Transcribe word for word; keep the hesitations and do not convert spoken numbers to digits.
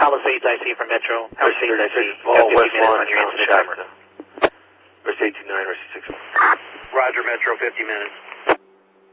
Palisades I C from Metro. Palisades I C. Oh, West minutes Lawn, on your Mount incident timer. Shasta. Verse eighteen nine, verse six. Roger, Metro, fifty minutes.